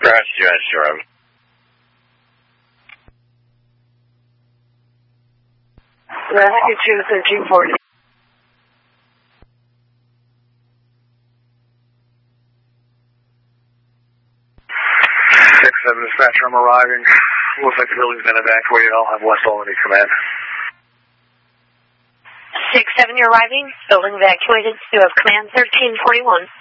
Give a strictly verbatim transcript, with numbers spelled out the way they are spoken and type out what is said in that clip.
Crash, yes, sure. Yeah, I can choose thirteen forty. six seven dispatcher, I'm arriving. Looks like the building's been evacuated. I'll have West Albany come in. six seven, you're arriving. Building evacuated. You have command thirteen forty-one.